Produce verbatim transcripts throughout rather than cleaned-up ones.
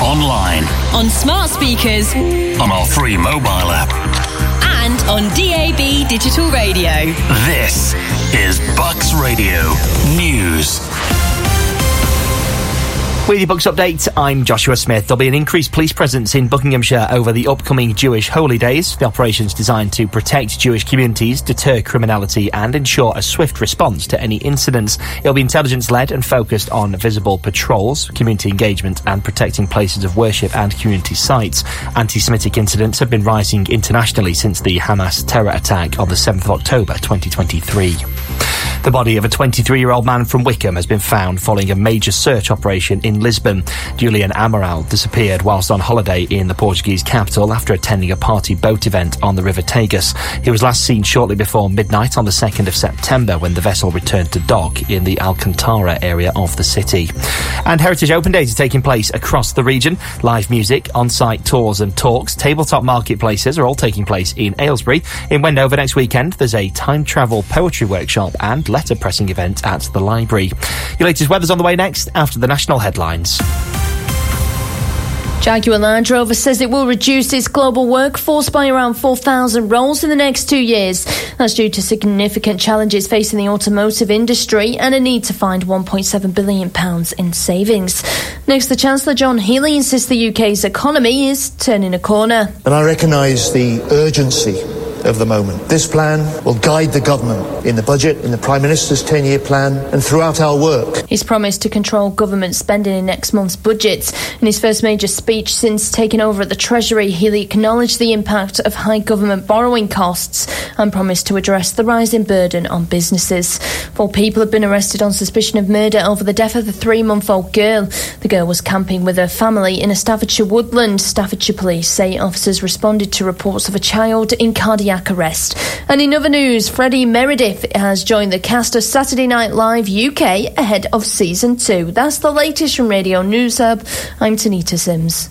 online, on smart speakers, on our free mobile app, and on D A B digital radio. This is Bucks Radio News. With your Bucks update, I'm Joshua Smith. There'll be an increased police presence in Buckinghamshire over the upcoming Jewish holy days. The operation's designed to protect Jewish communities, deter criminality and ensure a swift response to any incidents. It'll be intelligence-led and focused on visible patrols, community engagement and protecting places of worship and community sites. Anti-Semitic incidents have been rising internationally since the Hamas terror attack on the seventh of October twenty twenty-three. The body of a twenty-three-year-old man from Wickham has been found following a major search operation in Lisbon. Julian Amaral disappeared whilst on holiday in the Portuguese capital after attending a party boat event on the River Tagus. He was last seen shortly before midnight on the second of September when the vessel returned to dock in the Alcantara area of the city. And Heritage Open Days are taking place across the region. Live music, on-site tours and talks, tabletop marketplaces are all taking place in Aylesbury. In Wendover next weekend, there's a time travel poetry workshop and letter pressing event at the library. Your latest weather's on the way next after the national headlines. Jaguar Land Rover says it will reduce its global workforce by around four thousand roles in the next two years. That's due to significant challenges facing the automotive industry and a need to find one point seven billion pounds in savings. Next, the Chancellor John Healey insists the U K's economy is turning a corner. And I recognise the urgency of the moment. This plan will guide the government in the budget, in the Prime Minister's ten-year plan and throughout our work. He's promised to control government spending in next month's budget. In his first major speech since taking over at the Treasury, Healey acknowledged the impact of high government borrowing costs and promised to address the rising burden on businesses. Four people have been arrested on suspicion of murder over the death of the three-month-old girl. The girl was camping with her family in a Staffordshire woodland. Staffordshire police say officers responded to reports of a child in cardiac arrest. And in other news, Freddie Meredith has joined the cast of Saturday Night Live U K ahead of season two. That's the latest from Radio News Hub. I'm Tanita Sims.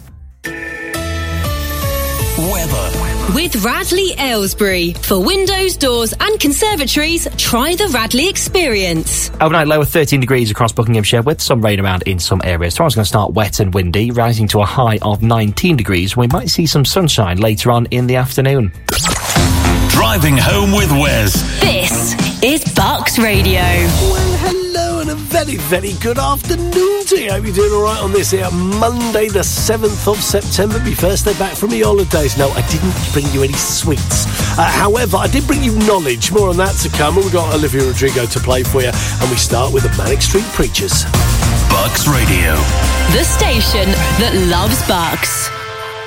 Weather. With Radley Aylesbury. For windows, doors and conservatories, try the Radley experience. Overnight low of thirteen degrees across Buckinghamshire with some rain around in some areas. Tomorrow's going to start wet and windy, rising to a high of nineteen degrees. We might see some sunshine later on in the afternoon. Driving home with Wes. This is Bucks Radio. Well, hello and a very, very good afternoon to you. Hope you're doing all right on this here Monday, the seventh of September. Be first day back from the holidays. No, I didn't bring you any sweets. Uh, however, I did bring you knowledge. More on that to come. We've got Olivia Rodrigo to play for you. And we start with the Manic Street Preachers. Bucks Radio. The station that loves Bucks.